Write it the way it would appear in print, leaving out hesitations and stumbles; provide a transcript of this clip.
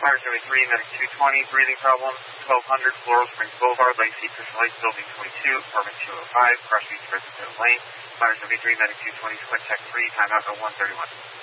Fire 73, Medic 220, breathing problems, 1200 Floral Springs Boulevard, Lake Citrus Lake, Building 22, Apartment 205, Cross Beach Residential Lane. Fire 73, Medic 220, Split Check 3, timeout at 1:31.